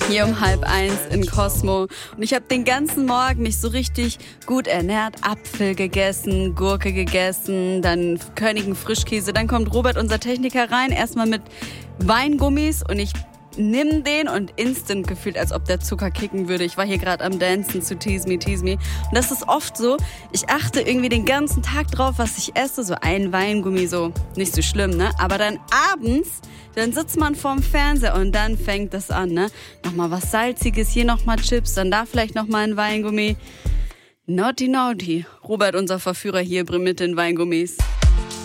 Hier um 12:30 in Cosmo. Und ich habe den ganzen Morgen mich so richtig gut ernährt. Apfel gegessen, Gurke gegessen, dann Königen Frischkäse. Dann kommt Robert, unser Techniker, rein. Erstmal mit Weingummis und ich nimm den und instant gefühlt, als ob der Zucker kicken würde. Ich war hier gerade am Dancen zu Tease Me, Tease Me. Und das ist oft so, ich achte irgendwie den ganzen Tag drauf, was ich esse. So ein Weingummi, so nicht so schlimm, ne? Aber dann abends, dann sitzt man vorm Fernseher und dann fängt das an, ne? Nochmal was Salziges, hier nochmal Chips, dann da vielleicht nochmal ein Weingummi. Naughty, naughty. Robert, unser Verführer hier, mit den Weingummis.